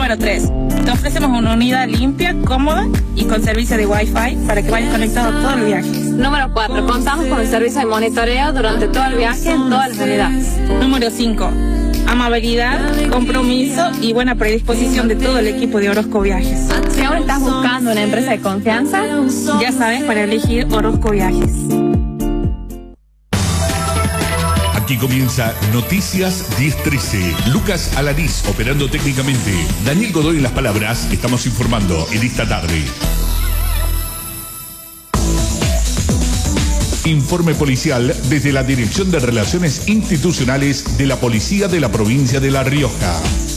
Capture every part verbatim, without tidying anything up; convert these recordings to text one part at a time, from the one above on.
Número tres. Te ofrecemos una unidad limpia, cómoda y con servicio de Wi-Fi para que vayas conectado todo el viaje. Número cuatro. Contamos con el servicio de monitoreo durante todo el viaje en todas las unidades. Número cinco. Amabilidad, compromiso y buena predisposición de todo el equipo de Orozco Viajes. Si ahora estás buscando una empresa de confianza, ya sabes para elegir Orozco Viajes. Aquí comienza Noticias diez trece. Lucas Alanís operando técnicamente. Daniel Godoy en las palabras. Estamos informando en esta tarde. Informe policial desde la Dirección de Relaciones Institucionales de la Policía de la Provincia de La Rioja.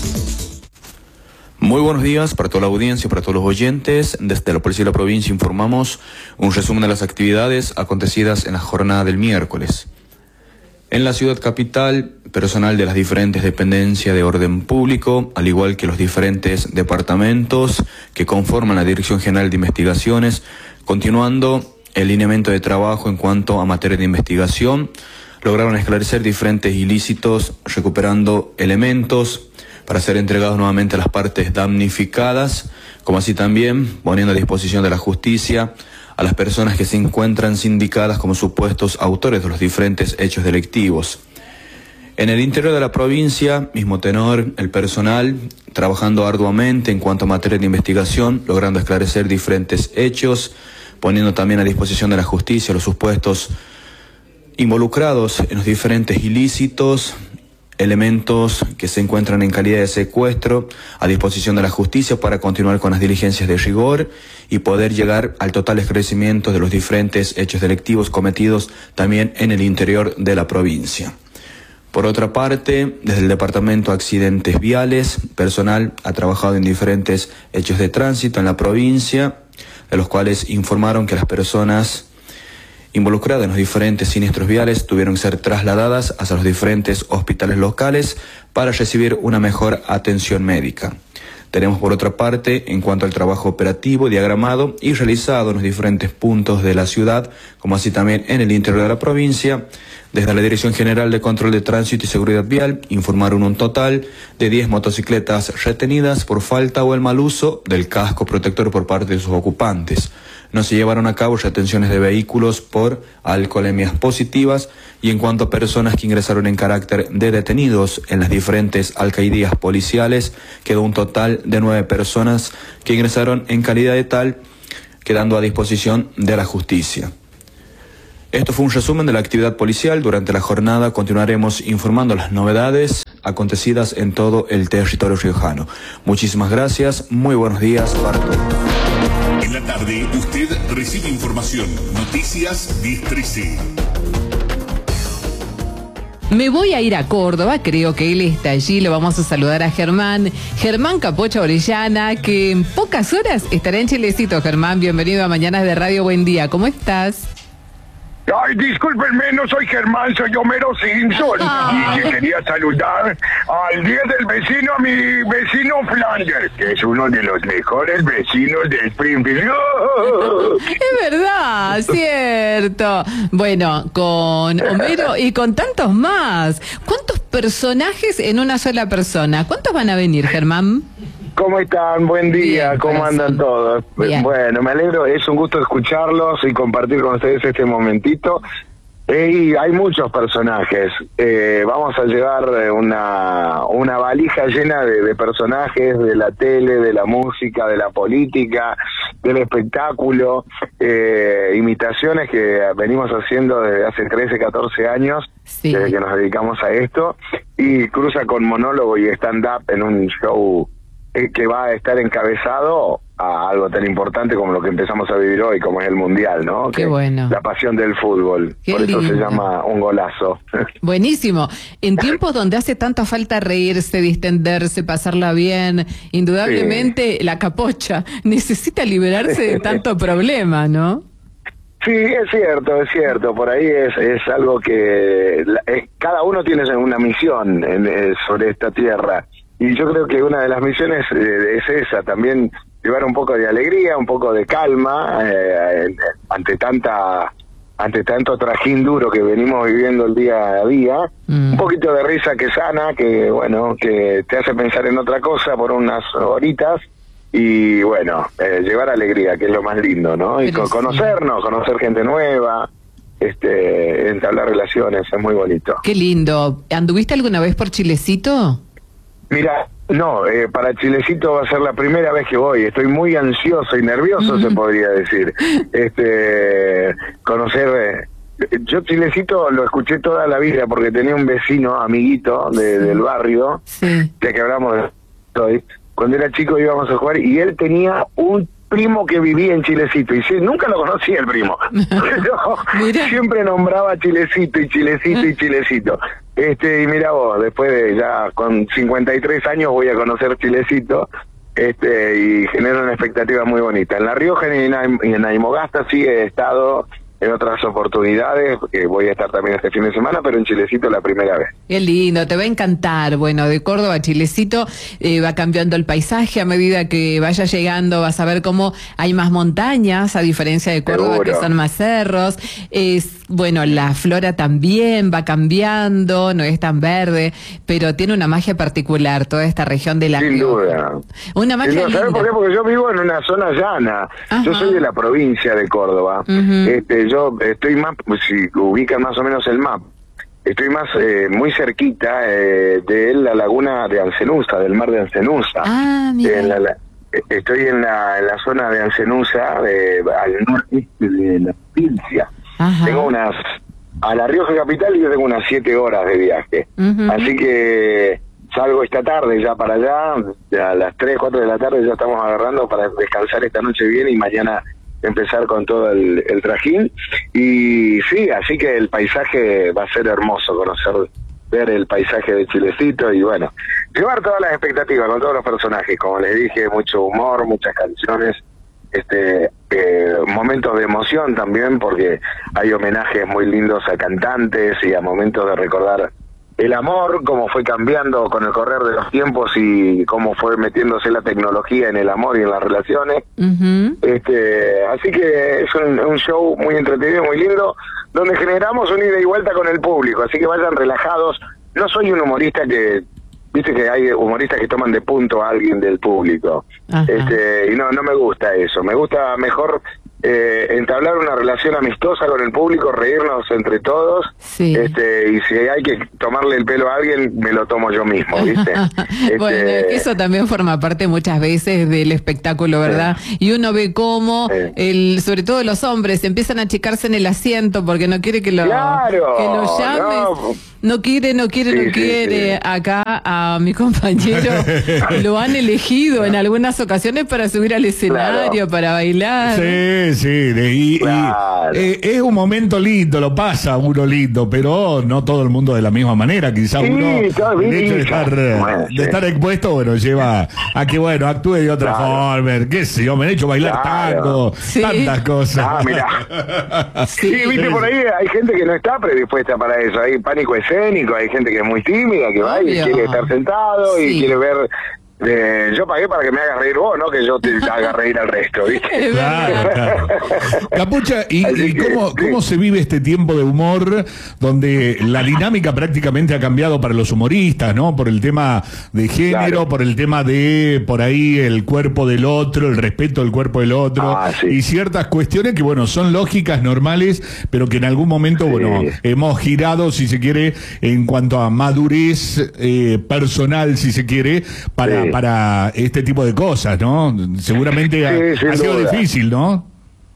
Muy buenos días para toda la audiencia, para todos los oyentes. Desde la Policía de la Provincia informamos un resumen de las actividades acontecidas en la jornada del miércoles. En la ciudad capital, personal de las diferentes dependencias de orden público, al igual que los diferentes departamentos que conforman la Dirección General de Investigaciones, continuando el lineamiento de trabajo en cuanto a materia de investigación, lograron esclarecer diferentes ilícitos, recuperando elementos para ser entregados nuevamente a las partes damnificadas, como así también poniendo a disposición de la justicia a las personas que se encuentran sindicadas como supuestos autores de los diferentes hechos delictivos. En el interior de la provincia, mismo tenor, el personal trabajando arduamente en cuanto a materia de investigación, logrando esclarecer diferentes hechos, poniendo también a disposición de la justicia los supuestos involucrados en los diferentes ilícitos, elementos que se encuentran en calidad de secuestro a disposición de la justicia para continuar con las diligencias de rigor y poder llegar al total esclarecimiento de los diferentes hechos delictivos cometidos también en el interior de la provincia. Por otra parte, desde el Departamento de Accidentes Viales, personal ha trabajado en diferentes hechos de tránsito en la provincia, de los cuales informaron que las personas involucradas en los diferentes siniestros viales tuvieron que ser trasladadas hacia los diferentes hospitales locales para recibir una mejor atención médica. Tenemos por otra parte, en cuanto al trabajo operativo, diagramado y realizado en los diferentes puntos de la ciudad, como así también en el interior de la provincia, desde la Dirección General de Control de Tránsito y Seguridad Vial informaron un total de diez motocicletas retenidas por falta o el mal uso del casco protector por parte de sus ocupantes. No se llevaron a cabo retenciones de vehículos por alcoholemias positivas y en cuanto a personas que ingresaron en carácter de detenidos en las diferentes alcaldías policiales, quedó un total de nueve personas que ingresaron en calidad de tal, quedando a disposición de la justicia. Esto fue un resumen de la actividad policial. Durante la jornada continuaremos informando las novedades acontecidas en todo el territorio riojano. Muchísimas gracias, muy buenos días para todos. En la tarde usted recibe información. Noticias diez trece. Me voy a ir a Córdoba, creo que él está allí, lo vamos a saludar a Germán, Germán Capocha Orellana, que en pocas horas estará en Chilecito. Germán, bienvenido a Mañanas de Radio, buen día, ¿cómo estás? Ay, discúlpenme, no soy Germán, soy Homero Simpson. Ah. Y que quería saludar al día del vecino, a mi vecino Flanders, que es uno de los mejores vecinos de Springfield. Es verdad, cierto. Bueno, con Homero y con tantos más. ¿Cuántos personajes en una sola persona? ¿Cuántos van a venir, Germán? ¿Cómo están? Buen día, Bien, ¿cómo corazón. andan todos? Bien. Bueno, me alegro, es un gusto escucharlos y compartir con ustedes este momentito. Eh, y hay muchos personajes. Eh, vamos a llevar una, una valija llena de, de personajes de la tele, de la música, de la política, del espectáculo, eh, imitaciones que venimos haciendo desde hace trece, catorce años, Sí. desde que nos dedicamos a esto, y cruza con monólogo y stand-up en un show que va a estar encabezado a algo tan importante como lo que empezamos a vivir hoy, como es el Mundial, ¿no? Qué que bueno. La pasión del fútbol. Qué Por eso lindo. se llama Un Golazo. Buenísimo. En tiempos donde hace tanta falta reírse, distenderse, pasarla bien, indudablemente sí. La capocha necesita liberarse de tanto problema, ¿no? Sí, es cierto, es cierto. Por ahí es, es algo que la, es, cada uno tiene una misión en, en, sobre esta tierra. Y yo creo que una de las misiones eh, es esa, también llevar un poco de alegría, un poco de calma eh, ante tanta ante tanto trajín duro que venimos viviendo el día a día, mm. un poquito de risa que sana, que bueno, que te hace pensar en otra cosa por unas horitas, y bueno, eh, llevar alegría, que es lo más lindo, ¿no? Y co conocernos, conocer gente nueva, este, entablar relaciones, es muy bonito. Qué lindo. ¿Anduviste alguna vez por Chilecito? Mira, no, eh, para Chilecito va a ser la primera vez que voy. Estoy muy ansioso y nervioso, mm. se podría decir. Este, conocer... Eh, yo Chilecito lo escuché toda la vida porque tenía un vecino, amiguito de, sí. del barrio, sí. ya que hablamos de hoy. Cuando era chico íbamos a jugar y él tenía un primo que vivía en Chilecito. Y sí, nunca lo conocí el primo. Pero siempre nombraba Chilecito y Chilecito y Chilecito. Este, y mira vos, después de ya con cincuenta y tres años voy a conocer Chilecito, este, y genera una expectativa muy bonita. En La Rioja y en Aymogasta sí he estado en otras oportunidades, que voy a estar también este fin de semana, pero en Chilecito la primera vez. Qué lindo, te va a encantar. Bueno, de Córdoba a Chilecito eh, va cambiando el paisaje a medida que vaya llegando, vas a ver cómo hay más montañas, a diferencia de Córdoba, seguro, que son más cerros. Es, bueno, la flora también va cambiando, no es tan verde, pero tiene una magia particular toda esta región de La Sin Rioja. duda. Una magia linda. ¿Sabes por qué? Porque yo vivo en una zona llana. Ajá. Yo soy de la provincia de Córdoba. Uh-huh. este, yo estoy más, si ubican más o menos el mapa, estoy más eh, muy cerquita eh, de la laguna de Ancenusa, del mar de Ancenusa. Ah, mira. En la, la, estoy en la, en la zona de Ancenusa, de, al norte de la provincia. Ajá. Tengo unas, a La Rioja capital yo tengo unas siete horas de viaje. Uh-huh. Así que salgo esta tarde ya para allá, a las tres, cuatro de la tarde ya estamos agarrando para descansar esta noche bien y mañana empezar con todo el, el trajín. Y sí, así que el paisaje va a ser hermoso, conocer, ver el paisaje de Chilecito y bueno, llevar todas las expectativas con todos los personajes, como les dije, mucho humor, muchas canciones, este eh, momentos de emoción también, porque hay homenajes muy lindos a cantantes y a momentos de recordar el amor, cómo fue cambiando con el correr de los tiempos y cómo fue metiéndose la tecnología en el amor y en las relaciones. Uh-huh. este Así que es un, un show muy entretenido, muy lindo, donde generamos un ida y vuelta con el público, así que vayan relajados. No soy un humorista que... Viste que hay humoristas que toman de punto a alguien del público. Ajá. Este y no no me gusta eso. Me gusta mejor eh, entablar una relación amistosa con el público, reírnos entre todos. Sí. Este y si hay que tomarle el pelo a alguien, me lo tomo yo mismo, ¿viste? este... Bueno, eso también forma parte muchas veces del espectáculo, ¿verdad? Sí. Y uno ve cómo, sí. el, sobre todo los hombres, empiezan a achicarse en el asiento porque no quiere que lo, claro, que lo llames. No. No quiere, no quiere, sí, no quiere. Sí, sí. Acá a mi compañero lo han elegido en algunas ocasiones para subir al escenario, claro, para bailar. Sí, sí. Y, claro. y eh, es un momento lindo, lo pasa uno lindo, pero no todo el mundo de la misma manera. Quizás sí, uno, el hecho de estar, bueno, de estar expuesto, bueno, lleva a que, bueno, actúe de otra claro. forma. Qué sé yo, me han hecho bailar claro. tango, sí. tantas cosas. Ah, mira. sí, sí, viste, por ahí hay gente que no está predispuesta para eso. Hay pánico escénico. Hay gente que es muy tímida, que va y quiere estar sentado sí. y quiere ver. Eh, yo pagué para que me hagas reír vos, no que yo te haga reír al resto, ¿viste? Claro, claro. Capucha, ¿y, y cómo, que, cómo sí. se vive este tiempo de humor donde la dinámica prácticamente ha cambiado para los humoristas, ¿no? Por el tema de género, claro. por el tema de, por ahí, el cuerpo del otro, el respeto del cuerpo del otro, ah, sí. y ciertas cuestiones que, bueno, son lógicas, normales, pero que en algún momento, sí. bueno, hemos girado, si se quiere, en cuanto a madurez eh, personal, si se quiere, para... Sí. para este tipo de cosas, ¿no? Seguramente sí, ha, ha sido difícil, ¿no?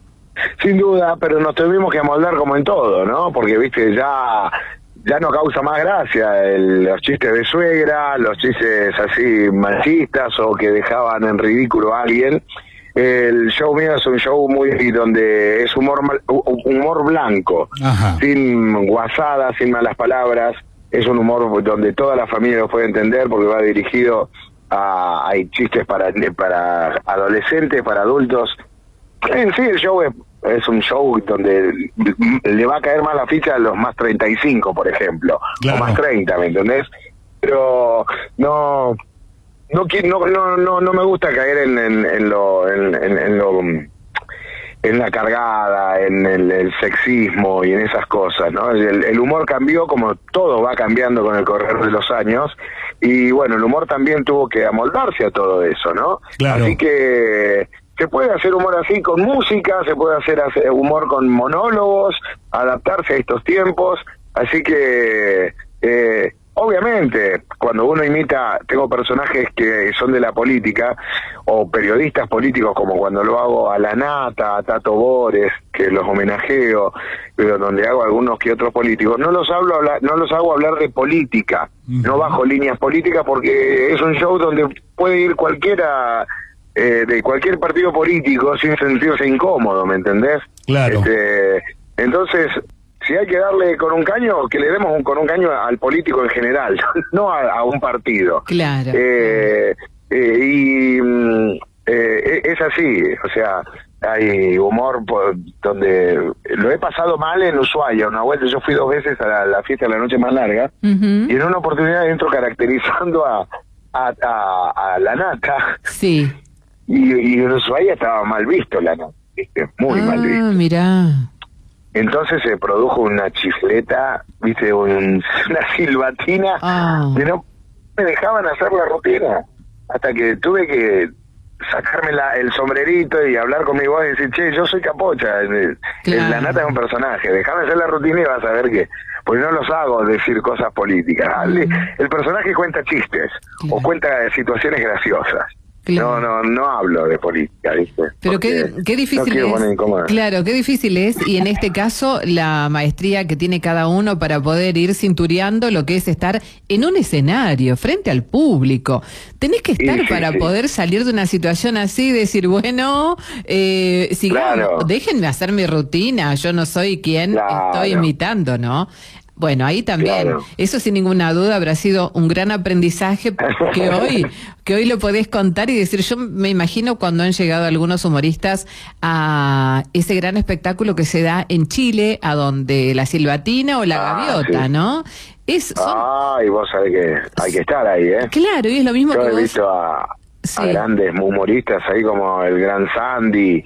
Sin duda, pero nos tuvimos que amoldar como en todo, ¿no? Porque, viste, ya ya no causa más gracia el, los chistes de suegra, los chistes así machistas o que dejaban en ridículo a alguien. El show mío es un show muy donde es humor humor blanco, ajá. sin guasadas, sin malas palabras. Es un humor donde toda la familia lo puede entender porque va dirigido a... Hay chistes para para adolescentes, para adultos. En sí, el show es, es un show donde le va a caer más la ficha a los más treinta y cinco, por ejemplo, claro. o más treinta, ¿me entendés? Pero no... No, no, no, no, no me gusta caer en, en, en lo... En, en, en lo en en la cargada, en el, el sexismo y en esas cosas, ¿no? El, el humor cambió como todo va cambiando con el correr de los años, y bueno, el humor también tuvo que amoldarse a todo eso, ¿no? Claro. Así que se puede hacer humor así con música, se puede hacer, hacer humor con monólogos, adaptarse a estos tiempos, así que eh, obviamente cuando uno imita, tengo personajes que son de la política o periodistas políticos, como cuando lo hago a La Nata, a Tato Bores, que los homenajeo, pero donde hago algunos que otros políticos, no los hablo hablar, no los hago hablar de política, uh-huh. no bajo líneas políticas, porque es un show donde puede ir cualquiera eh, de cualquier partido político sin sentirse incómodo, ¿me entendés? Claro. Este, entonces, si hay que darle con un caño, que le demos un, con un caño al político en general, no a, a un partido. Claro. Eh, eh, y eh, es así, o sea, hay humor por, donde lo he pasado mal en Ushuaia. Una vuelta yo fui dos veces a la, la fiesta de la noche más larga, uh-huh. y en una oportunidad entro caracterizando a, a, a, a La Nata. Sí. Y, y en Ushuaia estaba mal visto La Nata, ¿viste? Muy ah, mal visto. Mirá. Entonces se produjo una chifleta, viste, un, una silbatina, ah. que no me dejaban hacer la rutina, hasta que tuve que sacarme la, el sombrerito y hablar con mi voz y decir, che, yo soy Capocha, el, claro. el, La Nata es un personaje, déjame hacer la rutina y vas a ver que, pues no los hago decir cosas políticas, mm. el, el personaje cuenta chistes, claro. o cuenta situaciones graciosas. Claro. No, no, no hablo de política, ¿viste? Pero qué, qué difícil no es. Claro, qué difícil es, y en este caso la maestría que tiene cada uno para poder ir cintureando lo que es estar en un escenario, frente al público. Tenés que estar sí, sí, para sí. poder salir de una situación así y decir, bueno, eh, sigamos, claro. déjenme hacer mi rutina, yo no soy quien claro. estoy imitando, ¿no? Bueno, ahí también, claro. eso sin ninguna duda habrá sido un gran aprendizaje que hoy que hoy lo podés contar y decir, yo me imagino cuando han llegado algunos humoristas a ese gran espectáculo que se da en Chile, a donde la silbatina o la ah, gaviota, sí. ¿no? Es, son... Ah, y vos sabés que hay que estar ahí, ¿eh? Claro, y es lo mismo yo que he vos... visto a, sí. a grandes humoristas ahí como el Gran Sandy,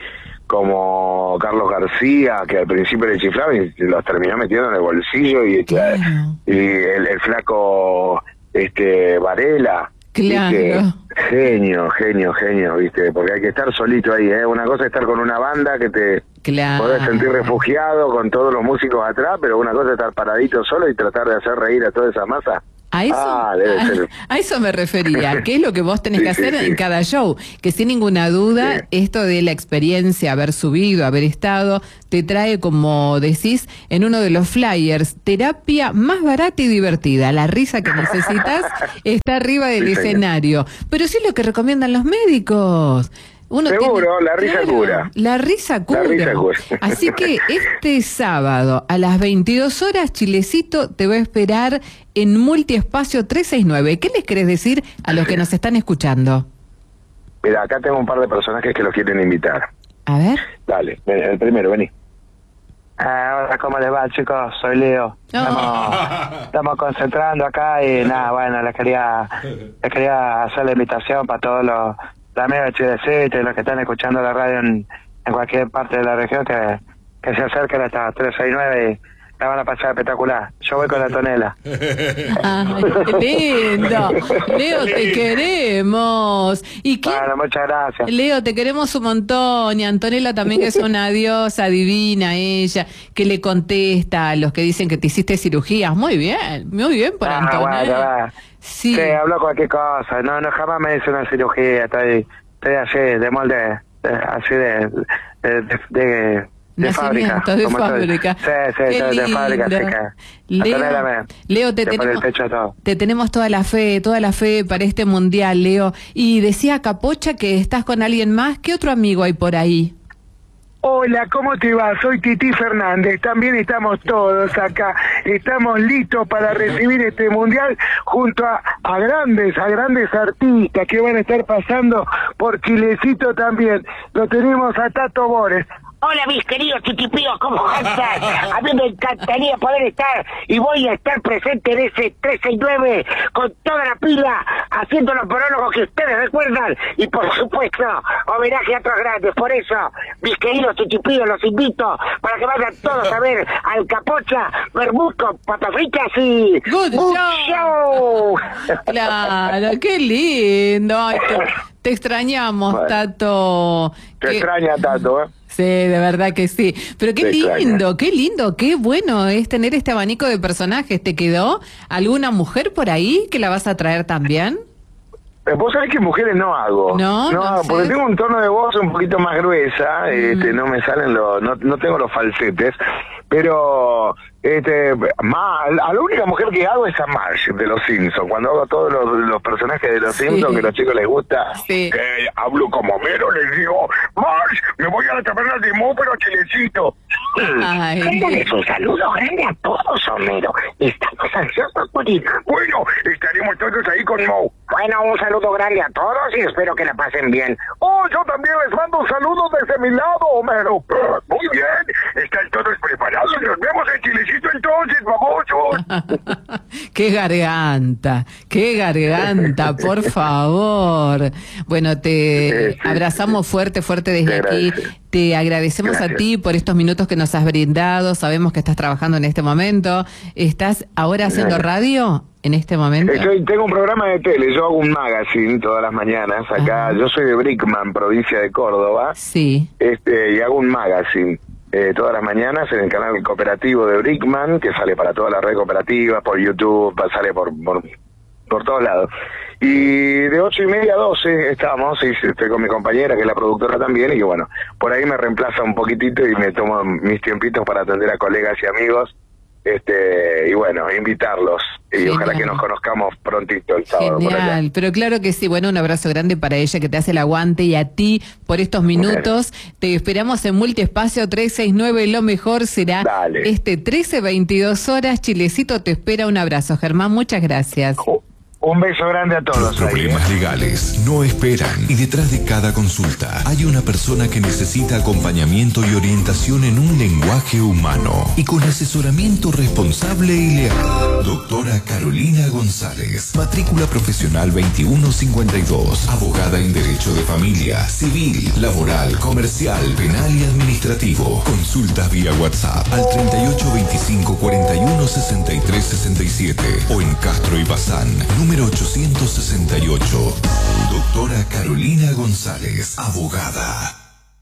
como Carlos García, que al principio le chiflaba y los terminó metiendo en el bolsillo, y, claro. y el, el flaco este Varela, claro. ¿viste? genio, genio, genio, viste, porque hay que estar solito ahí, ¿eh? Una cosa es estar con una banda que te claro. podés sentir refugiado con todos los músicos atrás, pero una cosa es estar paradito solo y tratar de hacer reír a toda esa masa. A eso, ah, debe a, ser. a eso me refería, ¿qué es lo que vos tenés sí, que hacer sí, sí. en cada show? Que sin ninguna duda, sí. esto de la experiencia, haber subido, haber estado, te trae, como decís, en uno de los flyers, terapia más barata y divertida. La risa que necesitas está arriba del sí, escenario. Señor. Pero sí es lo que recomiendan los médicos. Uno Seguro, tiene, la risa claro, cura. La risa cura. La risa cura. Así que este sábado a las veintidós horas, Chilecito te va a esperar en Multiespacio trescientos sesenta y nueve. ¿Qué les querés decir a los que nos están escuchando? Mira, acá tengo un par de personajes que los quieren invitar. A ver. Dale, el primero, vení. Ah, hola, ¿cómo les va, chicos? Soy Leo. Oh. Estamos, estamos concentrando acá y nada, bueno, les quería, les quería hacer la invitación para todos los... la amigos de Chilecito y los que están escuchando la radio en, en cualquier parte de la región, que, que se acerquen hasta trescientos sesenta y nueve y la van a pasar espectacular. Yo voy con la Antonella. Ay, qué lindo. Leo, te queremos. ¿Y qué? Bueno, muchas gracias. Leo, te queremos un montón. Y Antonella también, que es una diosa divina, ella, que le contesta a los que dicen que te hiciste cirugías. Muy bien, muy bien por ah, Antonella. Bueno, bueno. Sí. Sí, habló cualquier cosa. No, no, jamás me hice una cirugía. Estoy, estoy así, de molde, de, así de, de, de, de de fábrica. De fábrica. Sí, sí, de, de fábrica, así que... Leo, me, Leo te, tenemos, te tenemos toda la fe, toda la fe para este mundial, Leo. Y decía Capocha que estás con alguien más. ¿Qué otro amigo hay por ahí? Hola, ¿cómo te va? Soy Titi Fernández, también estamos todos acá, estamos listos para recibir este mundial junto a, a grandes, a grandes artistas que van a estar pasando por Chilecito también. Lo tenemos a Tato Bores, Hola, mis queridos titipíos, ¿cómo están? A mí me encantaría poder estar y voy a estar presente en ese tres seis nueve con toda la pila, haciendo los monólogos que ustedes recuerdan y, por supuesto, homenaje a otros grandes. Por eso, mis queridos titipíos, los invito para que vayan todos a ver al Capocha, Bermud con papas fritas y... ¡Good Good show! show. Claro, qué lindo. Ay, te, te extrañamos, bueno, Tato. Te ¿Qué? extraña, Tato, ¿eh? Sí, de verdad que sí. Pero qué Te lindo, extraña. qué lindo, qué bueno es tener este abanico de personajes. ¿Te quedó alguna mujer por ahí que la vas a traer también? Vos sabés que mujeres no hago. No, no, no porque tengo un tono de voz un poquito más gruesa, mm. este, no me salen los, no, no tengo los falsetes, pero este, más, a la única mujer que hago es a Marge de los Simpsons. Cuando hago todos los, los personajes de los sí. Simpsons que a los chicos les gusta, sí. eh, hablo como Homero, les digo, Marge, me voy a la taberna de Mo, pero Chilecito. Mándenles un saludo grande a todos, Homero. Estamos ansiosos por ir. Bueno, estaremos todos ahí con Mo. Bueno, un saludo grande a todos y espero que la pasen bien. Oh, yo también les mando un saludo desde mi lado, Homero. Muy bien, están todos preparados. Nos vemos en Chilecito entonces, babosos. Qué garganta, qué garganta, por favor. Bueno, te sí, sí, abrazamos sí. fuerte, fuerte desde aquí. Te agradecemos Gracias. a ti por estos minutos que nos has brindado. Sabemos que estás trabajando en este momento. ¿Estás ahora haciendo radio en este momento? Estoy, tengo un programa de tele. Yo hago un magazine todas las mañanas. Acá, Ajá. yo soy de Brickman, provincia de Córdoba. Sí. Este, y hago un magazine. Eh, todas las mañanas en el canal cooperativo de Brickman, que sale para toda la red cooperativa, por YouTube, sale por, por, por todos lados. Y de ocho y media a doce estamos, y estoy con mi compañera, que es la productora también, y que bueno, por ahí me reemplaza un poquitito y me tomo mis tiempitos para atender a colegas y amigos, este y bueno, invitarlos, y Genial. ojalá que nos conozcamos prontito el sábado. Genial, pero claro que sí. Bueno, un abrazo grande para ella que te hace el aguante y a ti por estos minutos. Bien. Te esperamos en Multiespacio tres seis nueve, lo mejor será Dale. este trece veintidós horas. Chilecito te espera. Un abrazo, Germán, muchas gracias. Oh. Un beso grande a todos. Los problemas ahí, ¿eh? legales no esperan, y detrás de cada consulta hay una persona que necesita acompañamiento y orientación en un lenguaje humano y con asesoramiento responsable y leal. Doctora Carolina González, matrícula profesional veintiuno cincuenta y dos, abogada en Derecho de Familia, Civil, Laboral, Comercial, Penal y Administrativo. Consultas vía WhatsApp al treinta y ocho veinticinco cuarenta y uno sesenta y tres sesenta y siete o en Castro y Bazán, número ochocientos sesenta y ocho. Doctora Carolina González, abogada.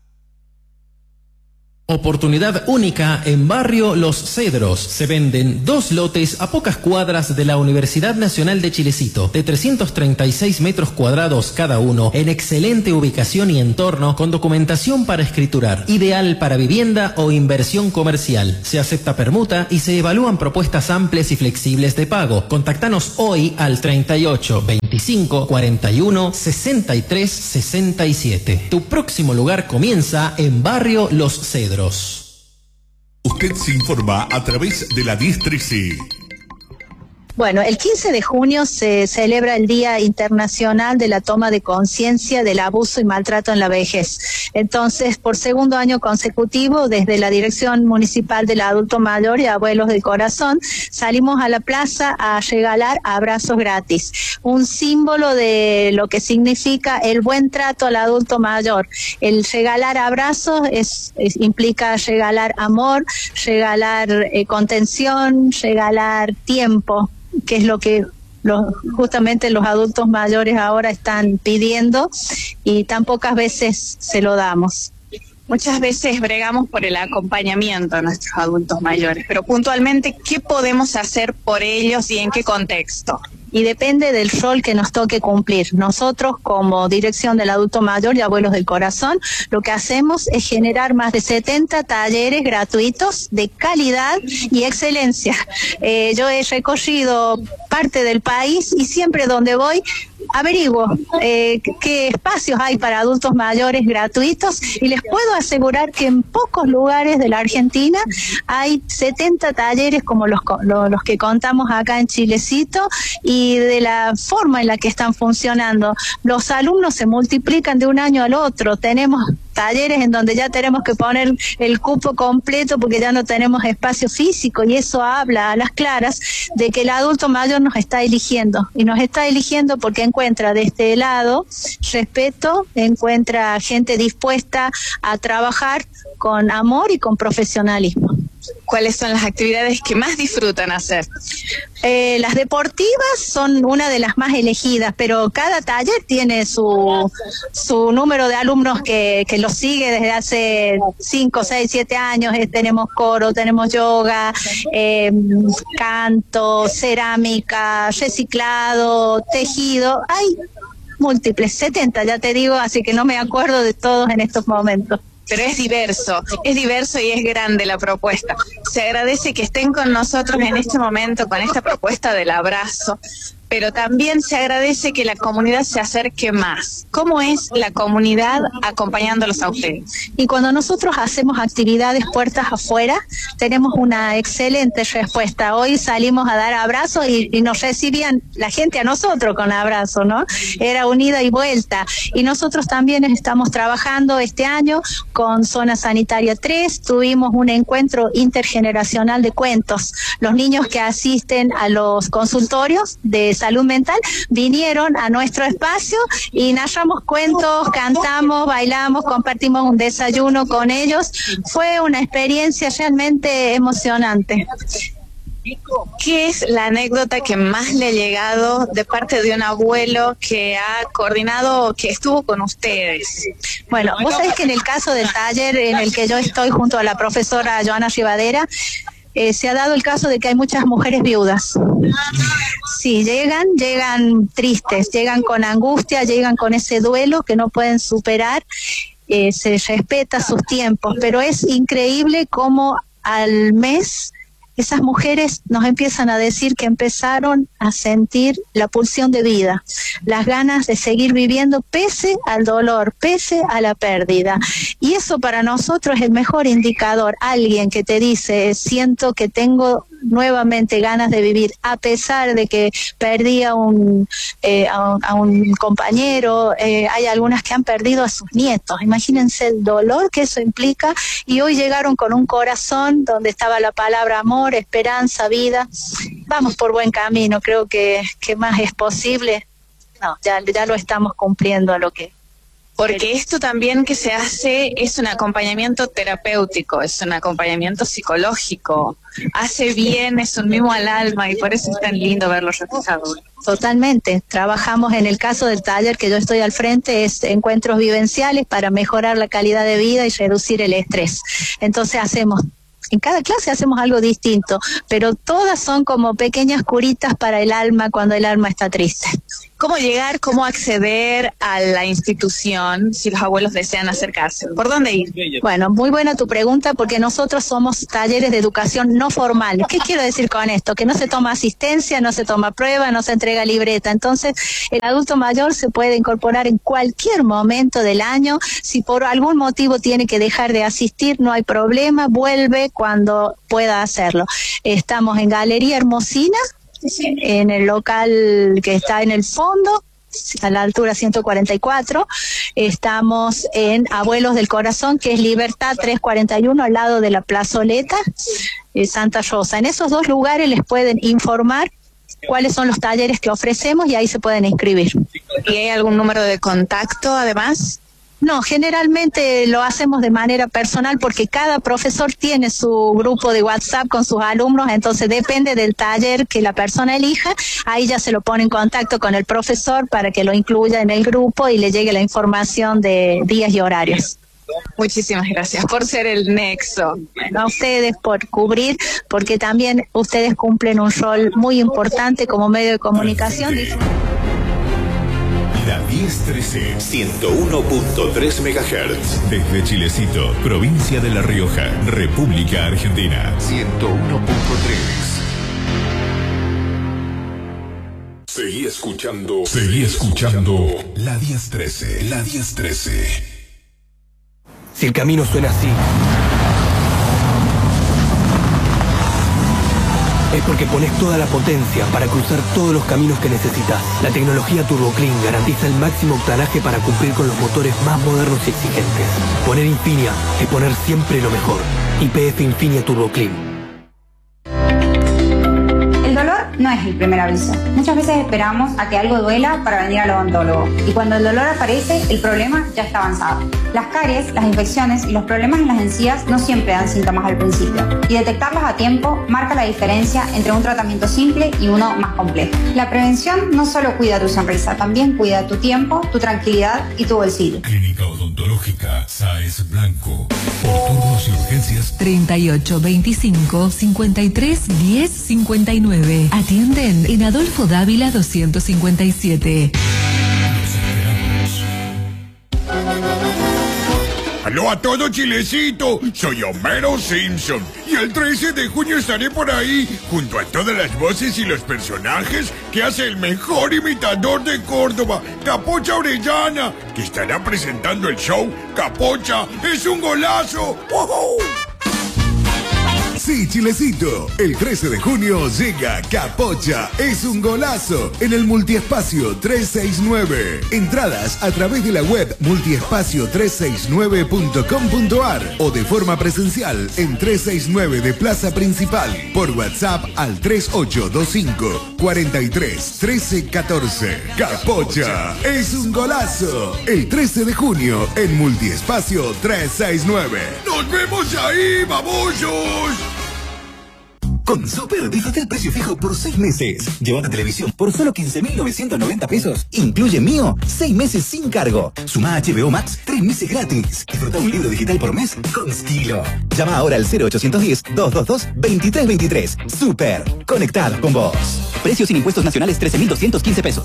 Oportunidad única en Barrio Los Cedros. Se venden dos lotes a pocas cuadras de la Universidad Nacional de Chilecito, de trescientos treinta y seis metros cuadrados cada uno, en excelente ubicación y entorno, con documentación para escriturar, ideal para vivienda o inversión comercial. Se acepta permuta y se evalúan propuestas amplias y flexibles de pago. Contactanos hoy al treinta y ocho veinticinco cuarenta y uno sesenta y tres sesenta y siete. Tu próximo lugar comienza en Barrio Los Cedros. Usted se informa a través de la diez trece. Bueno, el quince de junio se celebra el Día Internacional de la Toma de Conciencia del Abuso y Maltrato en la Vejez. Entonces, por segundo año consecutivo, desde la Dirección Municipal del Adulto Mayor y Abuelos del Corazón, salimos a la plaza a regalar abrazos gratis. Un símbolo de lo que significa el buen trato al adulto mayor. El regalar abrazos es, es, implica regalar amor, regalar eh, contención, regalar tiempo, que es lo que los, justamente los adultos mayores ahora están pidiendo y tan pocas veces se lo damos. Muchas veces bregamos por el acompañamiento a nuestros adultos mayores, pero puntualmente, ¿qué podemos hacer por ellos y en qué contexto? Y depende del rol que nos toque cumplir. Nosotros, como Dirección del Adulto Mayor y Abuelos del Corazón, lo que hacemos es generar más de setenta talleres gratuitos de calidad y excelencia. Eh, yo he recorrido parte del país y siempre donde voy averiguo eh, qué espacios hay para adultos mayores gratuitos y les puedo asegurar que en pocos lugares de la Argentina hay setenta talleres como los, los que contamos acá en Chilecito, y de la forma en la que están funcionando, los alumnos se multiplican de un año al otro. Tenemos talleres en donde ya tenemos que poner el cupo completo porque ya no tenemos espacio físico, y eso habla a las claras de que el adulto mayor nos está eligiendo, y nos está eligiendo porque encuentra de este lado respeto, encuentra gente dispuesta a trabajar con amor y con profesionalismo. ¿Cuáles son las actividades que más disfrutan hacer? Eh, las deportivas son una de las más elegidas, pero cada taller tiene su su número de alumnos que, que los sigue desde hace cinco, seis, siete años. Eh, tenemos coro, tenemos yoga, eh, canto, cerámica, reciclado, tejido. Hay múltiples, setenta ya te digo, así que no me acuerdo de todos en estos momentos. Pero es diverso, es diverso y es grande la propuesta. Se agradece que estén con nosotros en este momento con esta propuesta del abrazo, pero también se agradece que la comunidad se acerque más. ¿Cómo es la comunidad acompañándolos a ustedes? Y cuando nosotros hacemos actividades puertas afuera, tenemos una excelente respuesta. Hoy salimos a dar abrazos y, y nos recibían la gente a nosotros con abrazo, ¿no? Era un ida y vuelta. Y nosotros también estamos trabajando este año con Zona Sanitaria tres. Tuvimos un encuentro intergeneracional de cuentos. Los niños que asisten a los consultorios de salud mental vinieron a nuestro espacio y narramos cuentos, cantamos, bailamos, compartimos un desayuno con ellos. Fue una experiencia realmente emocionante. ¿Qué es la anécdota que más le ha llegado de parte de un abuelo que ha coordinado, que estuvo con ustedes? Bueno, vos sabés que en el caso del taller en el que yo estoy junto a la profesora Joana Rivadera, Eh, se ha dado el caso de que hay muchas mujeres viudas. Sí, llegan, llegan tristes, llegan con angustia, llegan con ese duelo que no pueden superar, eh, se respeta sus tiempos, pero es increíble cómo al mes esas mujeres nos empiezan a decir que empezaron a sentir la pulsión de vida, las ganas de seguir viviendo pese al dolor, pese a la pérdida. Y eso para nosotros es el mejor indicador. Alguien que te dice, siento que tengo nuevamente ganas de vivir, a pesar de que perdí a un, eh, a un, a un compañero. Eh, hay algunas que han perdido a sus nietos. Imagínense el dolor que eso implica, y hoy llegaron con un corazón donde estaba la palabra amor, esperanza, vida. Vamos por buen camino, creo que, que más es posible. No, ya, ya lo estamos cumpliendo a lo que... Porque esto también que se hace es un acompañamiento terapéutico, es un acompañamiento psicológico, hace bien, es un mimo al alma, y por eso es tan lindo verlos reflejados. Totalmente. Trabajamos en el caso del taller que yo estoy al frente, es encuentros vivenciales para mejorar la calidad de vida y reducir el estrés. Entonces hacemos... En cada clase hacemos algo distinto, pero todas son como pequeñas curitas para el alma cuando el alma está triste. ¿Cómo llegar, cómo acceder a la institución si los abuelos desean acercarse? ¿Por dónde ir? Bueno, muy buena tu pregunta, porque nosotros somos talleres de educación no formal. ¿Qué quiero decir con esto? Que no se toma asistencia, no se toma prueba, no se entrega libreta. Entonces, el adulto mayor se puede incorporar en cualquier momento del año. Si por algún motivo tiene que dejar de asistir, no hay problema, vuelve cuando pueda hacerlo. Estamos en Galería Hermosina, en el local que está en el fondo, a la altura ciento cuarenta y cuatro. Estamos en Abuelos del Corazón, que es Libertad trescientos cuarenta y uno, al lado de la plazoleta eh, Santa Rosa. En esos dos lugares les pueden informar cuáles son los talleres que ofrecemos y ahí se pueden inscribir. ¿Y hay algún número de contacto además? No, generalmente lo hacemos de manera personal porque cada profesor tiene su grupo de WhatsApp con sus alumnos, entonces depende del taller que la persona elija, ahí ya se lo pone en contacto con el profesor para que lo incluya en el grupo y le llegue la información de días y horarios. Muchísimas gracias por ser el nexo. Bueno, a ustedes por cubrir, porque también ustedes cumplen un rol muy importante como medio de comunicación. La diez trece, ciento uno punto tres megahertz. Desde Chilecito, provincia de La Rioja, República Argentina. ciento uno punto tres. Seguí escuchando. Seguí escuchando. La diez trece. La diez trece. Si el camino suena así, es porque pones toda la potencia para cruzar todos los caminos que necesitas. La tecnología Turbo Clean garantiza el máximo octanaje para cumplir con los motores más modernos y exigentes. Poner Infinia es poner siempre lo mejor. Y P F Infinia Turbo Clean. El dolor no es el primer aviso. Muchas veces esperamos a que algo duela para venir al odontólogo. Y cuando el dolor aparece, el problema ya está avanzado. Las caries, las infecciones y los problemas en las encías no siempre dan síntomas al principio. Y detectarlos a tiempo marca la diferencia entre un tratamiento simple y uno más complejo. La prevención no solo cuida tu sonrisa, también cuida tu tiempo, tu tranquilidad y tu bolsillo. Clínica Odontológica Sáez Blanco. Por turnos y urgencias treinta y ocho veinticinco cincuenta y tres diez cincuenta y nueve. Atienden en Adolfo Dávila doscientos cincuenta y siete. ¡Aló a todo Chilecito! Soy Homero Simpson y el trece de junio estaré por ahí junto a todas las voces y los personajes que hace el mejor imitador de Córdoba, Capocha Orellana, que estará presentando el show Capocha es un golazo. ¡Woohoo! Sí, Chilecito, el trece de junio llega Capocha es un golazo en el Multiespacio trescientos sesenta y nueve. Entradas a través de la web multiespacio trescientos sesenta y nueve punto com punto a r o de forma presencial en trescientos sesenta y nueve de Plaza Principal por WhatsApp al tres ocho dos cinco cuatro tres uno tres uno cuatro. Capocha es un golazo el trece de junio en Multiespacio trescientos sesenta y nueve. ¡Nos vemos ahí, babosos! Con Super, disfruta el precio fijo por seis meses. Llévate televisión por solo quince mil novecientos noventa pesos. Incluye Mío, seis meses sin cargo. Suma H B O Max, tres meses gratis. Disfruta un libro digital por mes con estilo. Llama ahora al cero ochocientos diez, doscientos veintidós, veintitrés veintitrés. Super, conectado con vos. Precios sin impuestos nacionales trece mil doscientos quince pesos.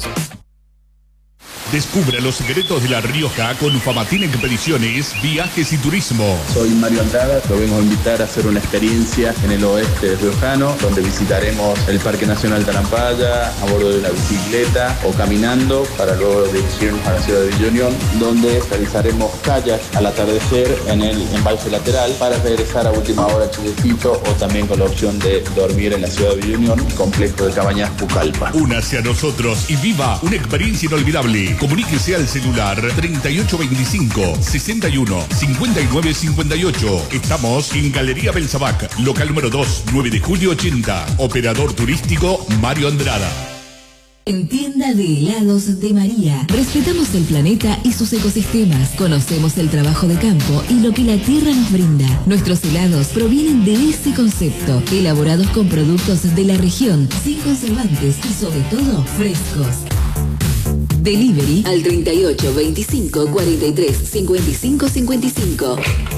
Descubra los secretos de La Rioja con Famatín Expediciones, Viajes y Turismo. Soy Mario Andrada, lo vengo a invitar a hacer una experiencia en el oeste riojano, donde visitaremos el Parque Nacional Tarampaya a bordo de una bicicleta o caminando, para luego dirigirnos a la ciudad de Villa Unión, donde realizaremos kayak al atardecer en el embalse lateral para regresar a última hora a Chilecito, o también con la opción de dormir en la ciudad de Villa Unión, complejo de cabañas Pucallpa. Únase a nosotros y viva una experiencia inolvidable. Comuníquese al celular treinta y ocho veinticinco, sesenta y uno, cincuenta y nueve cincuenta y ocho. Estamos en Galería Belsabac, local número dos, nueve de julio ochenta. Operador turístico Mario Andrada. En Tienda de Helados de María, respetamos el planeta y sus ecosistemas, conocemos el trabajo de campo y lo que la tierra nos brinda. Nuestros helados provienen de ese concepto, elaborados con productos de la región, sin conservantes y sobre todo frescos. Delivery al treinta y ocho veinticinco cuarenta y tres cincuenta y cinco cincuenta y cinco.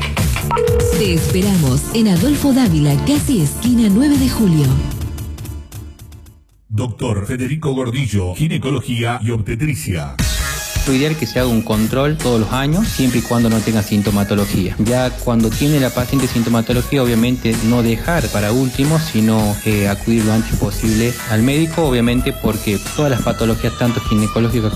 Te esperamos en Adolfo Dávila, casi esquina nueve de julio. Doctor Federico Gordillo, ginecología y obstetricia. Lo ideal es que se haga un control todos los años, siempre y cuando no tenga sintomatología. Ya cuando tiene la paciente sintomatología, obviamente no dejar para último, sino eh, acudir lo antes posible al médico, obviamente porque todas las patologías, tanto ginecológicas